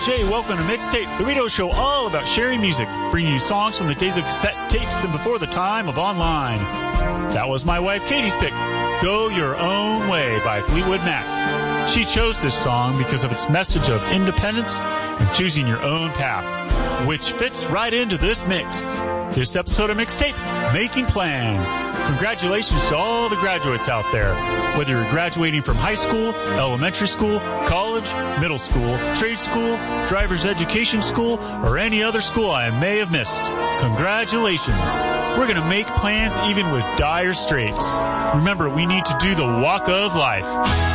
Jay. Welcome to Mixtape, the radio show all about sharing music, bringing you songs from the days of cassette tapes and before the time of online. That was my wife Katie's pick, Go Your Own Way by Fleetwood Mac. She chose this song because of its message of independence and choosing your own path, which fits right into this mix. This episode of Mixtape, Making Plans. Congratulations to all the graduates out there. Whether you're graduating from high school, elementary school, college, middle school, trade school, driver's education school, or any other school I may have missed. Congratulations. We're going to make plans even with dire straits. Remember, we need to do the walk of life.